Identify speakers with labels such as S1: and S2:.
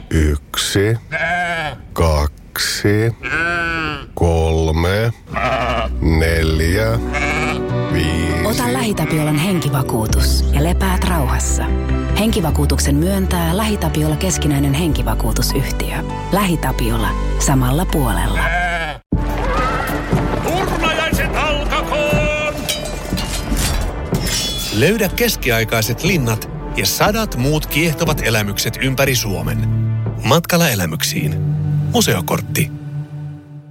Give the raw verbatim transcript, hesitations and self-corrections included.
S1: Yksi, kaksi, kolme, neljä, viisi.
S2: Ota LähiTapiolan henkivakuutus ja lepäät rauhassa. Henkivakuutuksen myöntää LähiTapiola keskinäinen henkivakuutusyhtiö. LähiTapiola. Samalla puolella.
S3: Turnajaiset alkakoon! Löydä keskiaikaiset linnat ja sadat muut kiehtovat elämykset ympäri Suomen. Matkalla elämyksiin. Museokortti